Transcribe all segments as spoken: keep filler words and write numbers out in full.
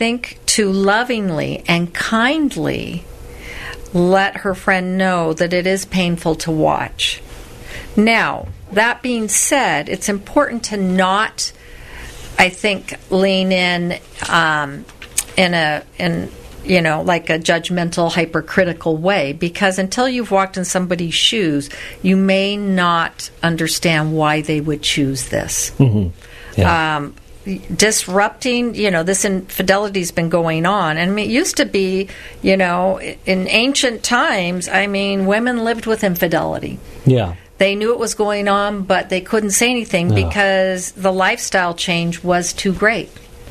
think to lovingly and kindly let her friend know that it is painful to watch. Now, that being said, it's important to not, I think, lean in um, in a in you know like a judgmental, hypercritical way, because until you've walked in somebody's shoes, you may not understand why they would choose this. Mm-hmm. Yeah. Um, disrupting, you know, this infidelity's been going on. And I mean, it used to be, you know, in ancient times, I mean, women lived with infidelity. Yeah. They knew it was going on, but they couldn't say anything No. because the lifestyle change was too great.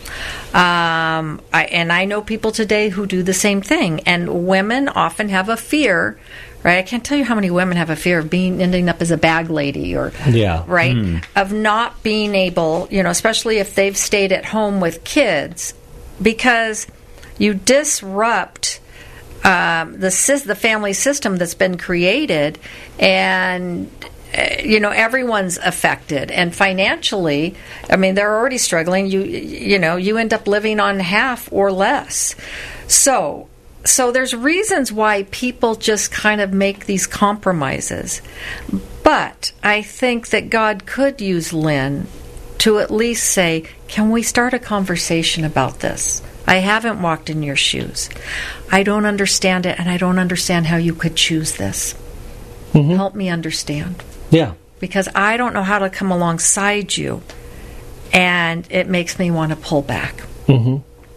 Um, I, and I know people today who do the same thing. And women often have a fear, right? I can't tell you how many women have a fear of being ending up as a bag lady, or Yeah. right, Mm. of not being able, you know, especially if they've stayed at home with kids, because you disrupt um, the sys- the family system that's been created, and uh, you know, everyone's affected. And financially, I mean, they're already struggling. You you know, you end up living on half or less. So. So there's reasons why people just kind of make these compromises. But I think that God could use Lynn to at least say, can we start a conversation about this? I haven't walked in your shoes. I don't understand it, and I don't understand how you could choose this. Mm-hmm. Help me understand. Yeah. Because I don't know how to come alongside you, and it makes me want to pull back. Mm-hmm.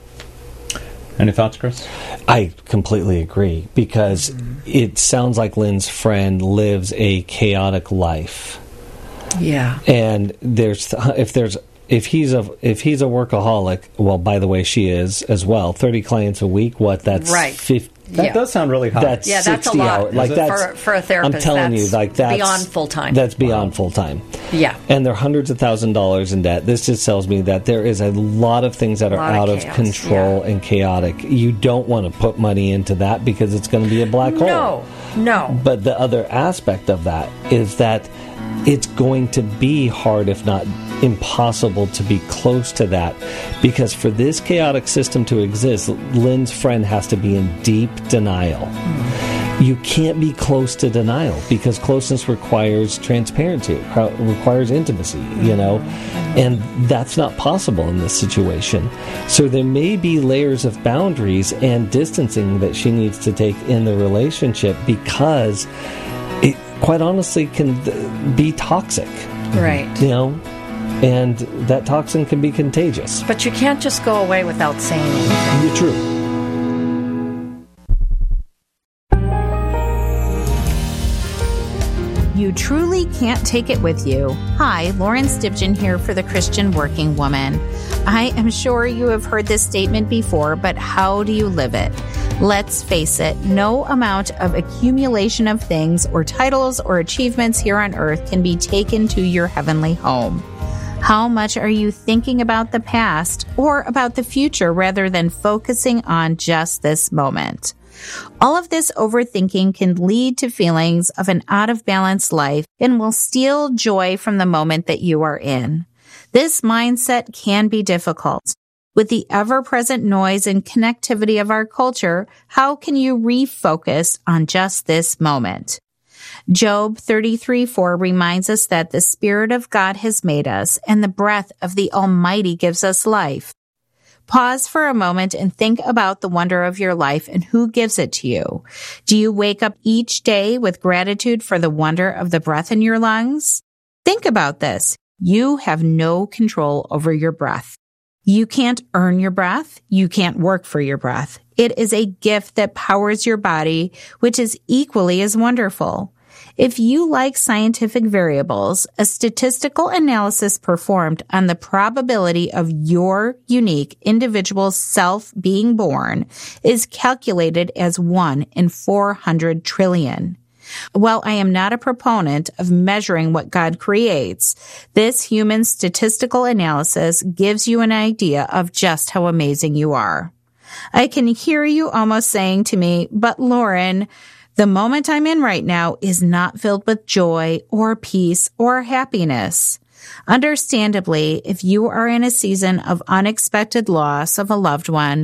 Any thoughts, Chris? I completely agree, because it sounds like Lynn's friend lives a chaotic life, Yeah. and there's if there's if he's a if he's a workaholic. Well, by the way, she is as well. Thirty clients a week. What? That's Right. fifty. That Yeah. does sound really high. That's Yeah, that's a sixty lot. hours. Like Is it? that's For- for a therapist, I'm telling that's you, like that's beyond full-time. That's beyond full time. Yeah. And they're hundreds of thousand dollars in debt. This just tells me that there is a lot of things that are Lot of out of chaos, control yeah. and chaotic. You don't want to put money into that, because it's going to be a black hole. No, no. But the other aspect of that is that it's going to be hard, if not impossible, to be close to that, because for this chaotic system to exist, Lynn's friend has to be in deep denial. Mm. You can't be close to denial, because closeness requires transparency, requires intimacy, you know, and that's not possible in this situation. So there may be layers of boundaries and distancing that she needs to take in the relationship, because it quite honestly can be toxic. Right. You know, and that toxin can be contagious. But you can't just go away without saying anything. You're true. You truly can't take it with you. Hi, Lauren Stibgen here for the Christian Working Woman. I am sure you have heard this statement before, but how do you live it? Let's face it, no amount of accumulation of things or titles or achievements here on earth can be taken to your heavenly home. How much are you thinking about the past or about the future rather than focusing on just this moment? All of this overthinking can lead to feelings of an out of balance life and will steal joy from the moment that you are in. This mindset can be difficult. With the ever-present noise and connectivity of our culture, how can you refocus on just this moment? Job thirty-three four reminds us that the Spirit of God has made us, and the breath of the Almighty gives us life. Pause for a moment and think about the wonder of your life and who gives it to you. Do you wake up each day with gratitude for the wonder of the breath in your lungs? Think about this. You have no control over your breath. You can't earn your breath. You can't work for your breath. It is a gift that powers your body, which is equally as wonderful. If you like scientific variables, a statistical analysis performed on the probability of your unique individual self being born is calculated as one in four hundred trillion. While I am not a proponent of measuring what God creates, this human statistical analysis gives you an idea of just how amazing you are. I can hear you almost saying to me, but Lauren, the moment I'm in right now is not filled with joy or peace or happiness. Understandably, if you are in a season of unexpected loss of a loved one,